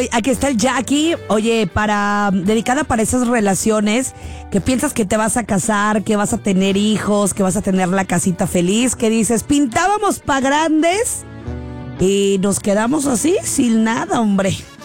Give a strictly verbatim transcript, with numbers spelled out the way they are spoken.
aquí está el Jackie. Oye, para dedicada para esas relaciones que piensas que te vas a casar, que vas a tener hijos, que vas a tener la casita feliz, que dices, pintábamos pa' grandes y nos quedamos así, sin nada, hombre.